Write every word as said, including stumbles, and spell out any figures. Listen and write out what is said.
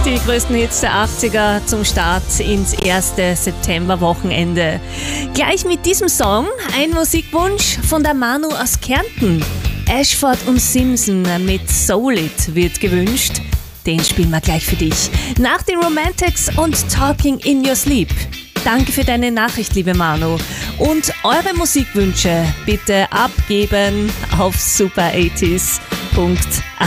Die größten Hits der achtziger zum Start ins erste Septemberwochenende. Gleich mit diesem Song ein Musikwunsch von der Manu aus Kärnten. Ashford und Simpson mit Soul It wird gewünscht. Den spielen wir gleich für dich. Nach den Romantics und Talking in Your Sleep. Danke für deine Nachricht, liebe Manu. Und eure Musikwünsche bitte abgeben auf super achtzig punkt at.